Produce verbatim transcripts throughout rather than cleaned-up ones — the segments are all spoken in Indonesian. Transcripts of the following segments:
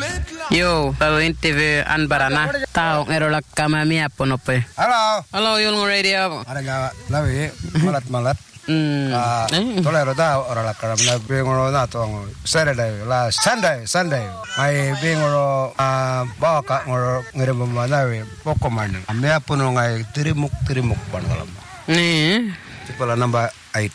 Yo, baru interview an barana. Tahu ngerolak kami apa nope. Halo. Halo, Yulung Radio. Ada nyawa lawi malat-malat. Hmm. Ah, toleh rota orang lah kerana nak bingoro na tuang Saturday lah Sunday Sunday. Mai bingoro ah bawa kak ngoro ngirim mana we pokoman. Ambil apa nongai tirimuk tirimuk pan kalau. Nih. Cepat nambah eight.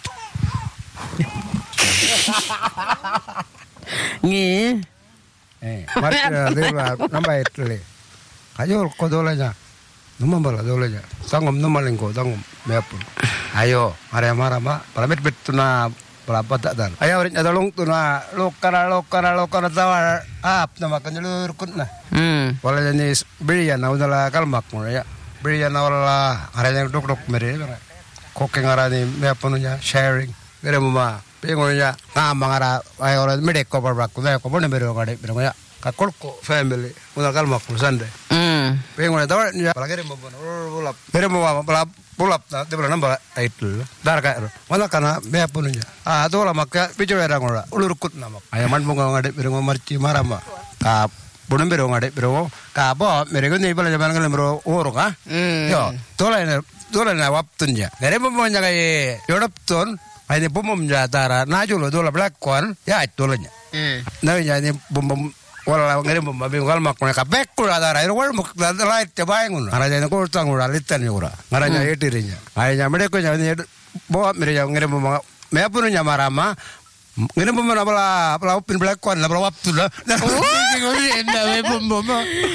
Nih. Eh, mari kita nambah eight le. Kayo ko dolanya. Numang bala dolanya. Sangom numang lingko sangom meapun. Ayo, mari marama, palamit betuna pelapat tak dan. Ayo rit adalong tuna lokara lokara lokara tawar ap nama kanjulur kutna. Hmm. Wala jenis berian na udala kalmak mo ya. Berian na wala aranya dok dok mere. Koking arani meapununya sharing. Gere mama pengonya ngamang ara ayo ora medek ko barbak ko ko bone bero ngade bero ya. Kakolko family udala kalmak mo sande. Hmm. Pengonya tawar ya palagere mo bulap. Gere mama pelap pulap na de bela namba title dar ka wala kana me apununya ah to la makka bicara era ngora ulur kut nama ayaman mo ngade bero marci marama ka bonum bero ngade bero ka bo mere ni bala jaman ngale bero oro ka yo to la to la na waptunya gere mo nya ka yorop ton ai ni bumum ja dara na julo do la black one ya to la nya na nya ni bum wala ngere mo mabi ngal mak ka bekku ada ra ro mo la light te baengun ara jana ko tang ura litan ura ara nya etirinya ay nya mede ko nya bo mere nya ngere mo me apunu nya marama ngere mo na bala bala upin black one la bala waptu la enda me bom bom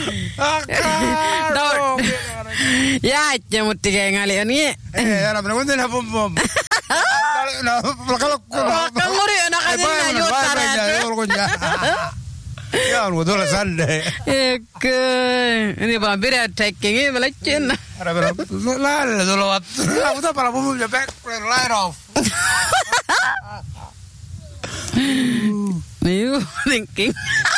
Dor. Ya, jamu tiga ngali ani. Eh, ana me ngunde na bom bom na kalau Kan nguri anak kanina yo tara. Ya, uno dole Sunday. Eke, ini vampire attacking ini melacin. Ara bela, la la dole waktu. Aku tak para bumbu je back light off. Niu thinking.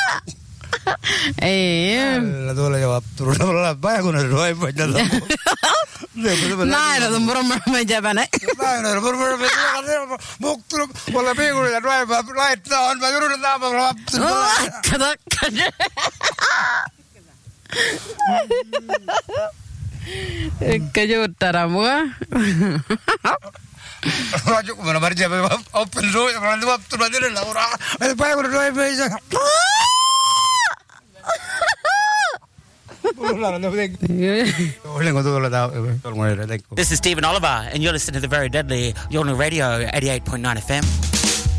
Eh, la dole je waktu. La ba aku nak doi banyak lah. Nah, itu sembrono meja mana? Nah, itu sembrono meja kan. Bukti, kalau bingung ya doi light on, baru dah tambah waktu. Kada kada. Kayu taramu. Rajuk mana berjaya open road, kalau tu waktu nanti dah orang. Ada baik udah doi meja. This is Stephen Oliver, and you're listening to the Very Deadly Yolngu Radio eighty-eight point nine F M.